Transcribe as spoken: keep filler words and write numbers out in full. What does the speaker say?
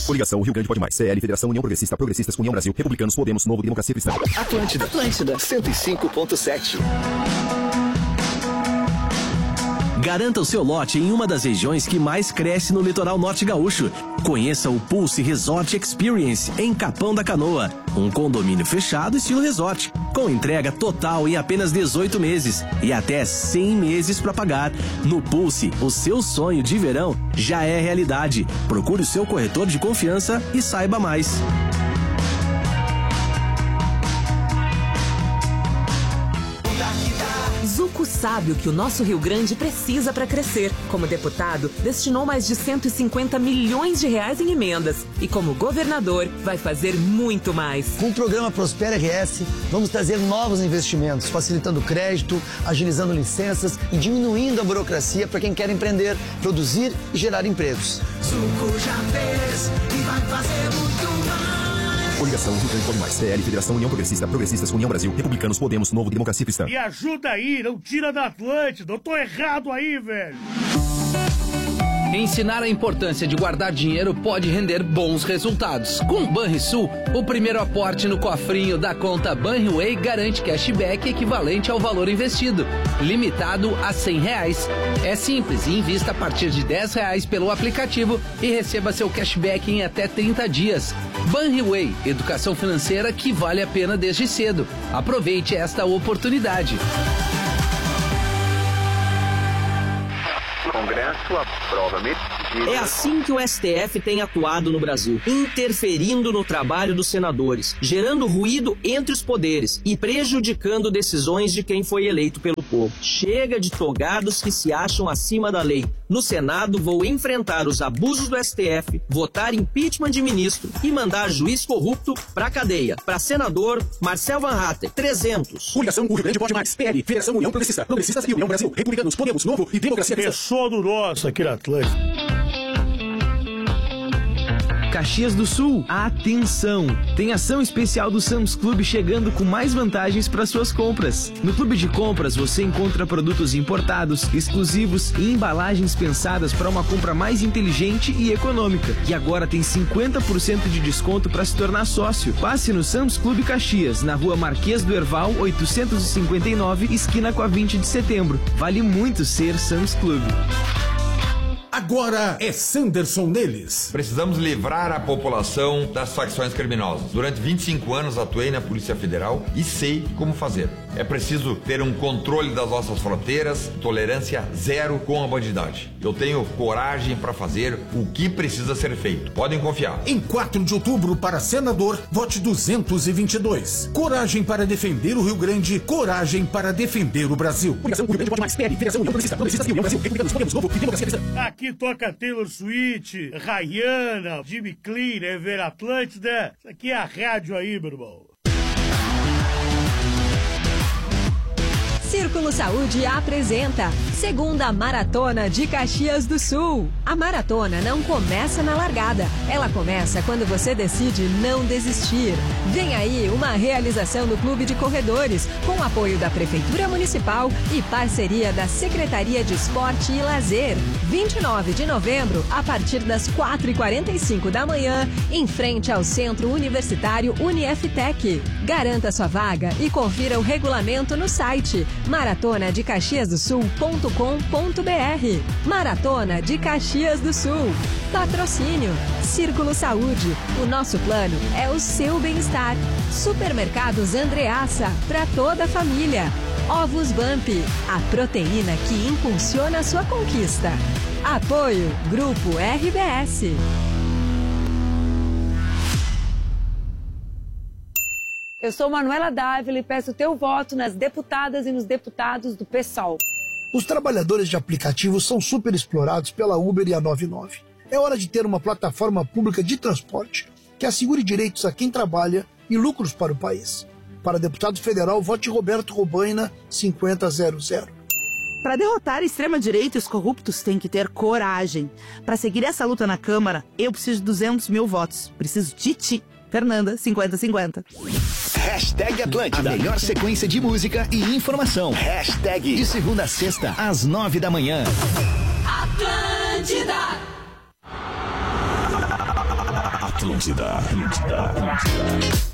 Coligação Rio Grande Pode Mais. C L, Federação União Progressista, Progressistas, União Brasil, Republicanos, Podemos, Novo, Democracia Cristã. Atlântida. Atlântida. cento e cinco ponto sete. Garanta o seu lote em uma das regiões que mais cresce no litoral norte gaúcho. Conheça o Pulse Resort Experience em Capão da Canoa. Um condomínio fechado estilo resort, com entrega total em apenas dezoito meses e até cem meses para pagar. No Pulse, o seu sonho de verão já é realidade. Procure o seu corretor de confiança e saiba mais. Zuco sabe o que o nosso Rio Grande precisa para crescer. Como deputado, destinou mais de cento e cinquenta milhões de reais em emendas. E como governador, vai fazer muito mais. Com o programa Prospera R S, vamos trazer novos investimentos, facilitando crédito, agilizando licenças e diminuindo a burocracia para quem quer empreender, produzir e gerar empregos. Zuco já fez e vai fazer muito mais. Coligação Rio Grande Pode Mais. C L, Federação União Progressista, Progressistas, União Brasil, Republicanos, Podemos, Novo, Democracia Cristã. Me ajuda aí, não tira da Atlântida. Eu tô errado aí, velho. Ensinar a importância de guardar dinheiro pode render bons resultados. Com o Banrisul, o primeiro aporte no cofrinho da conta Banriway garante cashback equivalente ao valor investido, limitado a cem reais. É simples e invista a partir de dez reais pelo aplicativo e receba seu cashback em até trinta dias. Banriway, educação financeira que vale a pena desde cedo. Aproveite esta oportunidade. Congresso aprova medida. É assim que o S T F tem atuado no Brasil, interferindo no trabalho dos senadores, gerando ruído entre os poderes e prejudicando decisões de quem foi eleito pelo povo. Chega de togados que se acham acima da lei. No Senado, vou enfrentar os abusos do S T F, votar impeachment de ministro e mandar juiz corrupto pra cadeia. Pra senador, Marcel Van Hatten, trezentos. Coligação Rio Grande Pode Mais. P L, Federação União Progressista, Progressistas e União Brasil, Republicanos, Podemos, Novo e Democracia Cristã. Pessoa do nosso aqui na Atlântida. Caxias do Sul, atenção! Tem ação especial do Sam's Club chegando com mais vantagens para suas compras. No Clube de Compras você encontra produtos importados, exclusivos e embalagens pensadas para uma compra mais inteligente e econômica. E agora tem cinquenta por cento de desconto para se tornar sócio. Passe no Sam's Club Caxias, na rua Marquês do Herval, oitocentos e cinquenta e nove, esquina com a vinte de setembro. Vale muito ser Sam's Club. Agora é Sanderson neles. Precisamos livrar a população das facções criminosas. Durante vinte e cinco anos atuei na Polícia Federal e sei como fazer. É preciso ter um controle das nossas fronteiras, tolerância zero com a bandidagem. Eu tenho coragem para fazer o que precisa ser feito. Podem confiar. Em quatro de outubro, para senador, vote duzentos e vinte e dois. Coragem para defender o Rio Grande, coragem para defender o Brasil. Coligação Rio Grande Pode Mais. P L, Federação União Progressista, Progressistas e União Brasil, Republicanos, Podemos, Novo e Democracia Cristã. Aqui toca Taylor Swift, Rihanna, Jimmy Clean, Ever Atlântida. Isso aqui é a rádio aí, meu irmão. Círculo Saúde apresenta Segunda Maratona de Caxias do Sul. A maratona não começa na largada, ela começa quando você decide não desistir. Vem aí uma realização do Clube de Corredores, com o apoio da Prefeitura Municipal e parceria da Secretaria de Esporte e Lazer. vinte e nove de novembro, a partir das quatro e quarenta e cinco da manhã, em frente ao Centro Universitário Uniftec. Garanta sua vaga e confira o regulamento no site maratona de caxias do sul ponto com ponto br. Maratona de Caxias do Sul. Patrocínio Círculo Saúde. O nosso plano é o seu bem-estar. Supermercados Andreassa, para toda a família. Ovos Bump, a proteína que impulsiona a sua conquista. Apoio Grupo R B S. Eu sou Manuela Dávila e peço teu voto nas deputadas e nos deputados do PSOL. Os trabalhadores de aplicativos são super explorados pela Uber e a noventa e nove. É hora de ter uma plataforma pública de transporte que assegure direitos a quem trabalha e lucros para o país. Para deputado federal, vote Roberto Robaina, cinquenta zero zero. Para derrotar a extrema-direita e os corruptos, tem que ter coragem. Para seguir essa luta na Câmara, eu preciso de duzentos mil votos. Preciso de ti. Fernanda, cinquenta cinquenta. Hashtag Atlântida. A melhor sequência de música e informação. Hashtag de segunda a sexta, às nove da manhã. Atlântida. Atlântida, Atlântida, Atlântida.